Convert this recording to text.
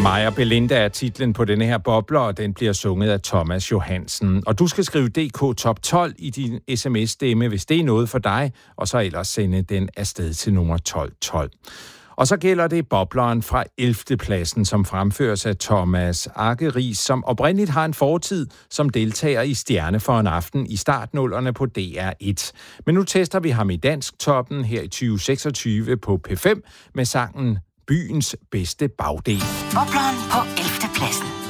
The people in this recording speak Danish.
Mig og Belinda er titlen på denne her bobler, og den bliver sunget af Thomas Johansen. Og du skal skrive DK Top 12 i din sms-stemme, hvis det er noget for dig, og så ellers sende den afsted til nummer 1212. Og så gælder det bobleren fra 11. pladsen, som fremføres af Thomas Arkeris, som oprindeligt har en fortid som deltager i Stjerne for en aften i startnullerne på DR1. Men nu tester vi ham i Dansktoppen her i 2026 på P5 med sangen Byens bedste bagdel. Bobleren på 11. pladsen.